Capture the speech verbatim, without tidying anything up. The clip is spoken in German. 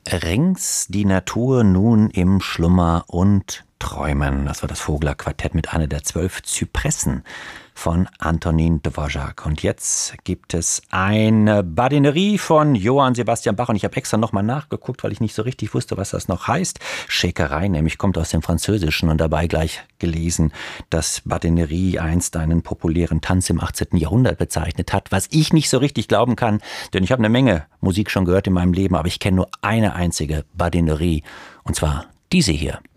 Rings die Natur nun im Schlummer und Träumen. Das war das Vogler-Quartett mit einer der zwölf Zypressen von Antonin Dvořák. Und jetzt gibt es eine Badinerie von Johann Sebastian Bach. Und ich habe extra nochmal nachgeguckt, weil ich nicht so richtig wusste, was das noch heißt. Schäkerei, nämlich kommt aus dem Französischen, und dabei gleich gelesen, dass Badinerie einst einen populären Tanz im achtzehnten Jahrhundert bezeichnet hat, was ich nicht so richtig glauben kann, denn ich habe eine Menge Musik schon gehört in meinem Leben, aber ich kenne nur eine einzige Badinerie, und zwar diese hier.